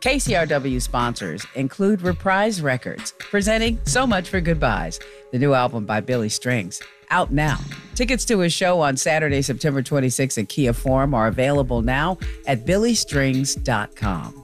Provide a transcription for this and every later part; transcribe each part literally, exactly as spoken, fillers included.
K C R W sponsors include Reprise Records, presenting So Much for Goodbyes, the new album by Billy Strings, out now. Tickets to his show on Saturday, September twenty-sixth at Kia Forum are available now at billy strings dot com.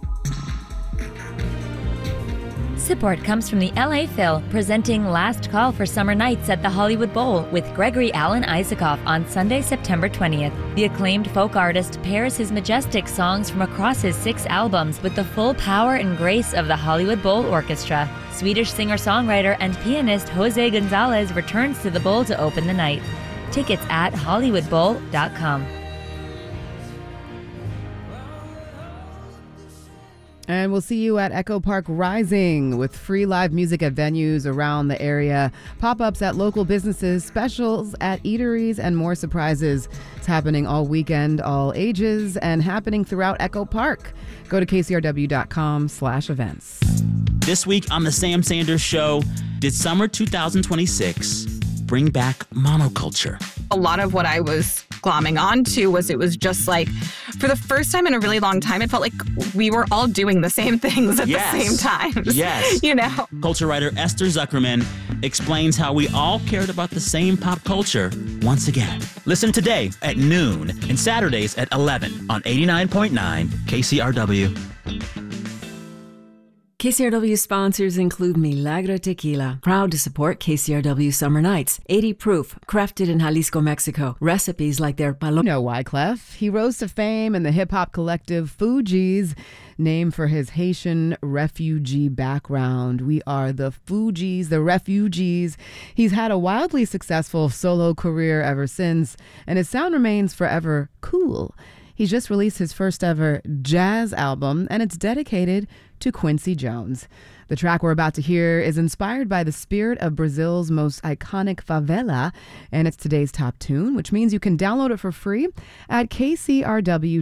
Support comes from the L A Phil, presenting Last Call for Summer Nights at the Hollywood Bowl with Gregory Alan Isaacoff on Sunday, September twentieth. The acclaimed folk artist pairs his majestic songs from across his six albums with the full power and grace of the Hollywood Bowl Orchestra. Swedish singer-songwriter and pianist Jose Gonzalez returns to the bowl to open the night. Tickets at hollywood bowl dot com. And we'll see you at Echo Park Rising with free live music at venues around the area, pop-ups at local businesses, specials at eateries, and more surprises. It's happening all weekend, all ages, and happening throughout Echo Park. Go to k c r w dot com slash events. This week on The Sam Sanders Show, did summer two thousand twenty-six bring back monoculture? A lot of what I was glomming onto was it was just like, for the first time in a really long time, it felt like we were all doing the same things at yes. the same time. Yes. You know? Culture writer Esther Zuckerman explains how we all cared about the same pop culture once again. Listen today at noon and Saturdays at eleven on eighty-nine point nine K C R W. K C R W sponsors include Milagro Tequila, proud to support K C R W Summer Nights. eighty proof, crafted in Jalisco, Mexico. Recipes like their paloma. You know Wyclef. He rose to fame in the hip-hop collective Fugees, named for his Haitian refugee background. We are the Fugees, the refugees. He's had a wildly successful solo career ever since, and his sound remains forever cool. He's just released his first ever jazz album, and it's dedicated to Quincy Jones. The track we're about to hear is inspired by the spirit of Brazil's most iconic favela, and it's today's top tune, which means you can download it for free at k c r w